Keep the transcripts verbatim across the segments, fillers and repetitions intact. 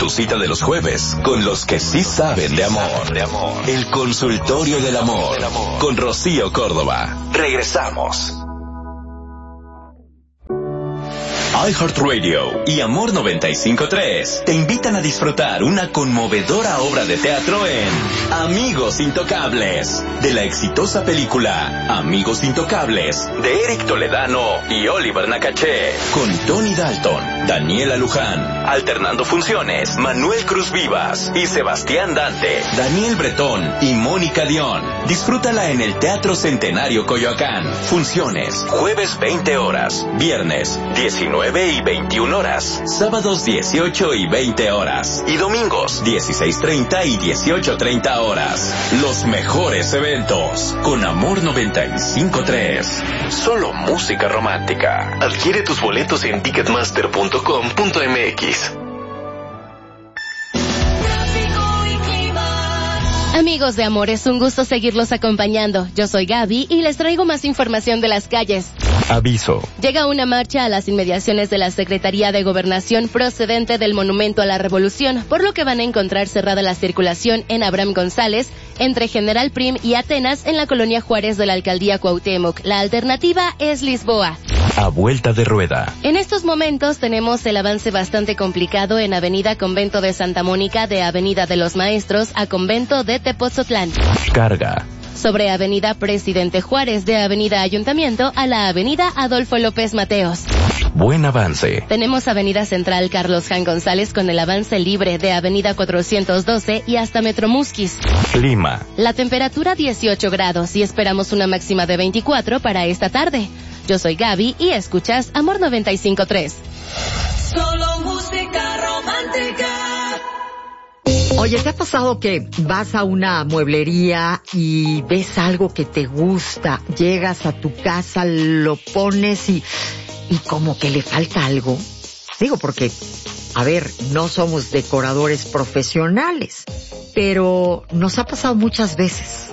tu cita de los jueves con los que sí saben de amor. De amor. El consultorio del amor con Rocío Córdoba. Regresamos. iHeartRadio y Amor noventa y cinco punto tres te invitan a disfrutar una conmovedora obra de teatro en Amigos Intocables, de la exitosa película Amigos Intocables, de Eric Toledano y Oliver Nakache, con Tony Dalton, Daniela Luján, alternando funciones, Manuel Cruz Vivas y Sebastián Dante, Daniel Bretón y Mónica Dion. Disfrútala en el Teatro Centenario Coyoacán. Funciones, jueves veinte horas, viernes diecinueve y veintiuna horas, sábados dieciocho y veinte horas y domingos dieciséis treinta y dieciocho treinta horas. Los mejores eventos con Amor noventa y cinco punto tres. Solo música romántica. Adquiere tus boletos en ticketmaster punto com punto m x. Amigos de Amor, es un gusto seguirlos acompañando. Yo soy Gaby y les traigo más información de las calles. Aviso. Llega una marcha a las inmediaciones de la Secretaría de Gobernación procedente del Monumento a la Revolución, por lo que van a encontrar cerrada la circulación en Abraham González, entre General Prim y Atenas, en la colonia Juárez de la Alcaldía Cuauhtémoc. La alternativa es Lisboa. A vuelta de rueda. En estos momentos tenemos el avance bastante complicado en Avenida Convento de Santa Mónica, de Avenida de los Maestros a Convento de Tepozotlán. Carga. Sobre Avenida Presidente Juárez, de Avenida Ayuntamiento a la Avenida Adolfo López Mateos. Buen avance. Tenemos Avenida Central Carlos Jan González con el avance libre de Avenida cuatrocientos doce y hasta Metro Musquis. Clima. La temperatura dieciocho grados y esperamos una máxima de veinticuatro para esta tarde. Yo soy Gaby y escuchas Amor noventa y cinco punto tres. Solo música romántica. Oye, ¿te ha pasado que vas a una mueblería y ves algo que te gusta? Llegas a tu casa, lo pones y, y como que le falta algo. Digo, porque, a ver, no somos decoradores profesionales, pero nos ha pasado muchas veces.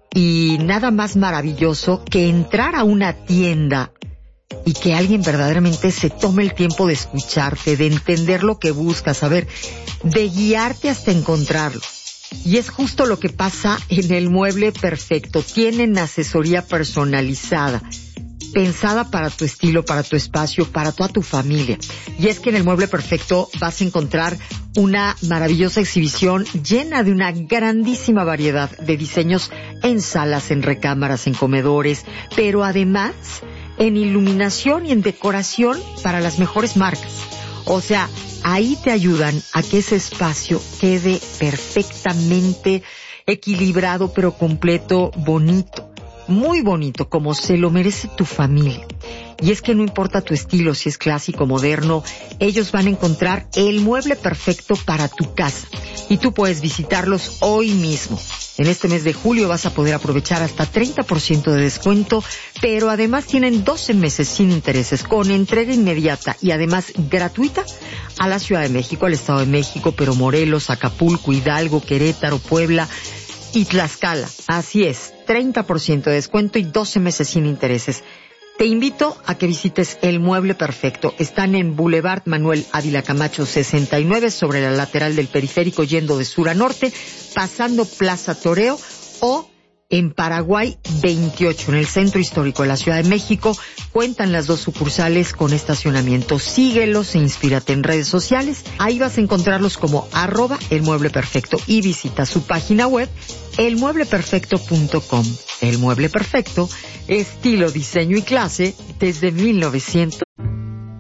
Y nada más maravilloso que entrar a una tienda y que alguien verdaderamente se tome el tiempo de escucharte, de entender lo que buscas, a ver, de guiarte hasta encontrarlo. Y es justo lo que pasa en el Mueble Perfecto. Tienen asesoría personalizada, pensada para tu estilo, para tu espacio, para toda tu familia. Y es que en el Mueble Perfecto vas a encontrar una maravillosa exhibición llena de una grandísima variedad de diseños en salas, en recámaras, en comedores, pero además en iluminación y en decoración para las mejores marcas. O sea, ahí te ayudan a que ese espacio quede perfectamente equilibrado, pero completo, bonito. Muy bonito, como se lo merece tu familia. Y es que no importa tu estilo, si es clásico, moderno, ellos van a encontrar el mueble perfecto para tu casa. Y tú puedes visitarlos hoy mismo. En este mes de julio vas a poder aprovechar hasta treinta por ciento de descuento, pero además tienen doce meses sin intereses, con entrega inmediata y además gratuita a la Ciudad de México, al Estado de México, pero Morelos, Acapulco, Hidalgo, Querétaro, Puebla y Tlaxcala. Así es, treinta por ciento de descuento y doce meses sin intereses. Te invito a que visites el Mueble Perfecto. Están en Boulevard Manuel Ávila Camacho sesenta y nueve, sobre la lateral del periférico yendo de sur a norte, pasando Plaza Toreo, o en Paraguay veintiocho, en el centro histórico de la Ciudad de México. Cuentan las dos sucursales con estacionamiento. Síguelos e inspírate en redes sociales. Ahí vas a encontrarlos como arroba el Mueble Perfecto y visita su página web el mueble perfecto punto com. El Mueble Perfecto, estilo, diseño y clase desde mil novecientos